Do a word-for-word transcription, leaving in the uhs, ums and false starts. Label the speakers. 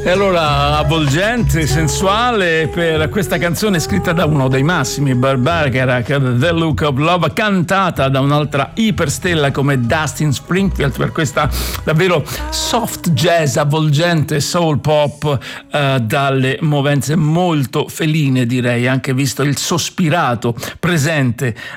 Speaker 1: E allora, avvolgente, sensuale per questa canzone scritta da uno dei massimi Barbara, The Look of Love, cantata da un'altra iperstella come Dustin Springfield, per questa davvero soft jazz, avvolgente soul pop eh, dalle movenze molto feline, direi, anche visto il sospirato presente